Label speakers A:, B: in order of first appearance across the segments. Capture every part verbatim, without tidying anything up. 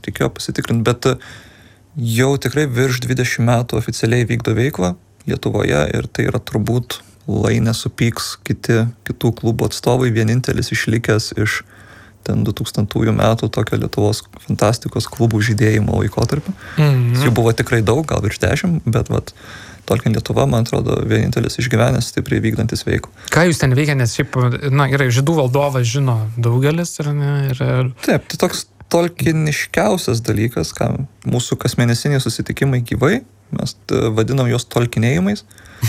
A: reikėjo pasitikrinti, bet jau tikrai virš dvidešimt metų oficialiai vykdo veiklą Lietuvoje ir tai yra turbūt, lai nesupyks kiti, kitų klubų atstovai, vienintelis išlikęs iš ten du tūkstantųjų metų tokio Lietuvos fantastikos klubų žydėjimo laikotarpio. Mm-hmm. Jų buvo tikrai daug, gal virš dešimt, bet vat, Tolkien Lietuva, man atrodo, vienintelis išgyvenęs, stipriai vykdantis veiklą.
B: Ką jūs ten veikia, nes šiaip, na, gerai, žydų valdovas žino daugelis, ar ne? Ir...
A: Taip, tai toks tolkieniškiausias dalykas, ką mūsų kasmėnesiniai susitikimai gyvai, mes vadinam juos tolkinėjimais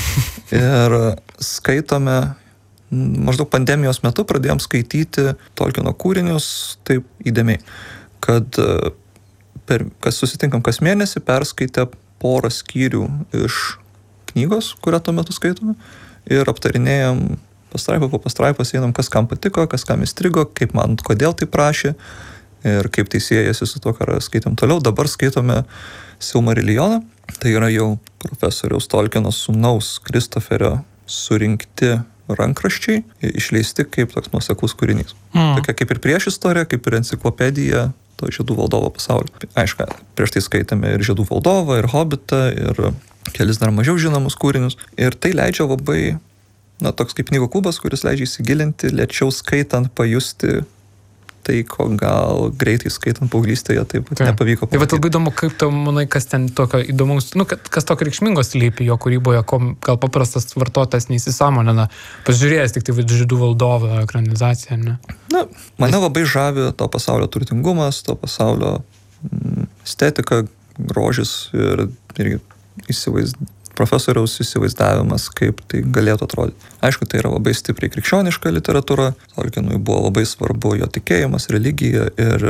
A: ir skaitome, maždaug pandemijos metu pradėjom skaityti Tolkieno kūrinius taip įdėmiai, kad per, kas susitinkam kas mėnesį, perskaitę porą skyrių iš knygos, kurią tuo metu skaitome, ir aptarinėjom pastraipą po pastraipos, einam, kas kam patiko, kas kam įstrigo, kaip manot, kodėl tai prašė ir kaip tai siejasi su to, ką skaitėm toliau. Dabar skaitome Silmarilioną, tai yra jau profesoriaus Tolkieno sūnaus Kristoferio surinkti rankraščiai, išleisti kaip toks nuoseklus kūrinys. Mm. Tokia kaip ir prieš istoriją, kaip ir enciklopedija to Žiedų valdovo pasaulio. Aišku, prieš tai skaitėme ir Žiedų valdovą, ir Hobitą, ir kelis dar mažiau žinomus kūrinius. Ir tai leidžia labai, na, toks kaip knygų klubas, kuris leidžia įsigilinti, lėčiau skaitant, pajusti tai, ko gal greitai skaitant paauglystėje taip pat nepavyko pamatyti.
B: Tai va labai įdomu, kaip tu manai, kas ten tokio įdomaus, nu, kas tokio reikšmingos slypi jo kūryboje, ko gal paprastas vartotojas neįsisąmonina, pasižiūrėjęs tik tai Žiedų valdovo ekranizaciją, ne?
A: Na, mane labai žavi to pasaulio turtingumas, to pasaulio mm, estetika, grožis ir, ir įsivaizd, profesoriaus įsivaizdavimas, kaip tai galėtų atrodyti. Aišku, tai yra labai stipriai krikščioniška literatūra. Tolkienui buvo labai svarbu jo tikėjimas, religija ir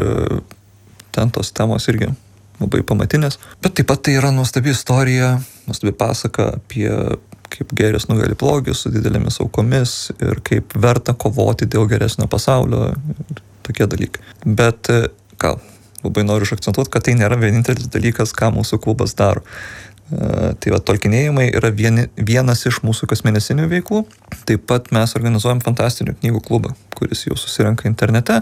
A: ten tos temos irgi labai pamatinės. Bet taip pat tai yra nuostabi istorija, nuostabi pasaka apie kaip gėris nugali blogį su didelėmis aukomis ir kaip verta kovoti dėl geresnio pasaulio ir tokie dalykai. Bet ką, labai noriu užakcentuoti, kad tai nėra vienintelis dalykas, ką mūsų klubas daro. Uh, tai va, tolkinėjimai yra vieni, vienas iš mūsų kasmėnesinių veiklų. Taip pat mes organizuojam fantastinių knygų klubą, kuris jau susirenka internete.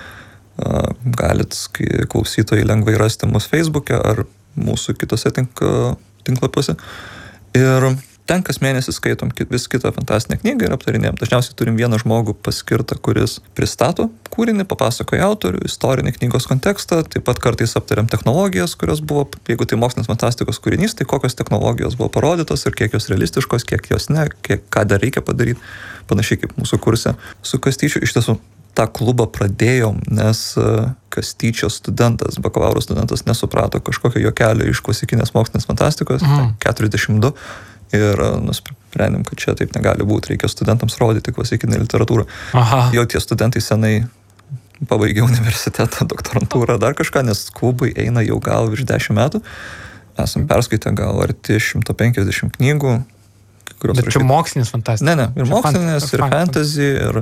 A: Uh, galit klausytojai lengvai rasti mus Facebook'e ar mūsų kitose tink, tinklapiuose. Ir ten kas mėnesį skaitom vis kitą fantastinę knygą ir aptarinėjom. Dažniausiai turim vieną žmogų paskirtą, kuris pristato kūrinį, papasakoja autorių, istorinį knygos kontekstą, taip pat kartais aptariam technologijas, kurios buvo, jeigu tai mokslinės fantastikos kūrinys, tai kokios technologijos buvo parodytos ir kiek jos realistiškos, kiek jos ne, kiek, ką dar reikia padaryti, panašiai kaip mūsų kurse. Su Kastyčiu iš tiesų tą klubą pradėjom, nes Kastyčio studentas, bakalauro studentas nesuprato kažkokio juokelio iš klasikinės mokslinės fantastikos, mm. keturiasdešimt du. Ir nusprendėm, kad čia taip negali būti, reikia studentams rodyti klasikinę literatūrą. Aha. Jau tie studentai senai pabaigė universitetą, doktorantūrą, dar kažką, nes klubai eina jau gal virš dešimt metų. Esam perskaitę gal arti šimto penkiasdešimt knygų.
B: Bet rašyt... čia mokslinis fantastika.
A: Ne, ne, ir mokslinės, ir fantasy, ir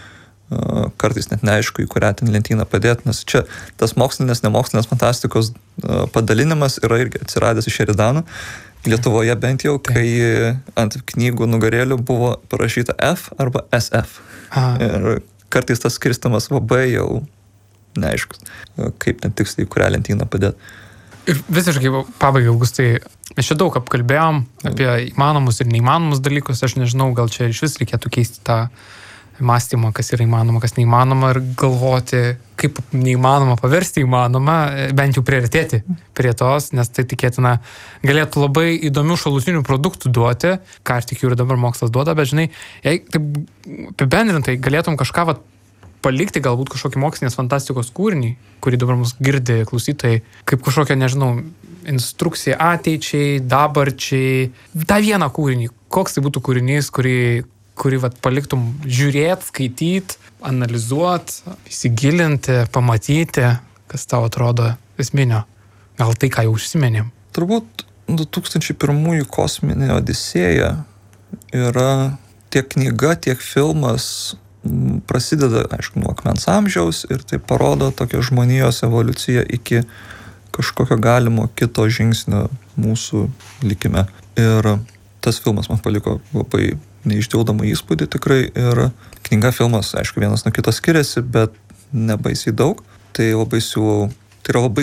A: uh, kartais net neaišku, į kurią ten lentyną padėti, nes čia tas mokslinės, nemokslinės fantastikos uh, padalinimas yra irgi atsiradęs iš Eridano. Lietuvoje bent jau, kai ant knygų nugarėlių buvo parašyta F arba S F. Aha. Ir kartais tas skirstamas labai jau neaiškus, kaip ten tiksliai, kurią lentyną padėti.
B: Ir visiškai pabaigai, Augustai, mes čia daug apkalbėjom apie įmanomus ir neįmanomus dalykus, aš nežinau, gal čia iš vis reikėtų keisti tą mąstymą, kas yra įmanoma, kas neįmanoma ir galvoti, kaip neįmanoma paversti įmanoma, bent jau priartėti prie tos, nes tai tikėtina galėtų labai įdomių šalutinių produktų duoti, ką aš tikiu ir dabar mokslas duoda, bet žinai, jei taip apibendrintai galėtum kažką vat, palikti, galbūt kažkokį mokslinės fantastikos kūrinį, kurį dabar mus girdi klausytojai, kaip kažkokią, nežinau, instrukciją ateičiai, dabarčiai, tą vieną kūrinį, koks tai būtų kūrinys, kurį kurį vat, paliktum žiūrėt, skaityt, analizuot, įsigilinti, pamatyti, kas tau atrodo esminio. Gal tai, ką jau užsimenėm.
A: Turbūt du tūkstančiai pirmųjų kosminė Odisėja yra tiek knyga, tiek filmas prasideda, aišku, nuo akmens amžiaus ir tai parodo tokią žmonijos evoliuciją iki kažkokio galimo kito žingsnio mūsų likime. Ir tas filmas man paliko labai neišdildomą įspūdį tikrai ir knyga, filmas, aišku, vienas nuo kito skiriasi, bet nebaisiai daug. Tai labai siūlau, tai yra labai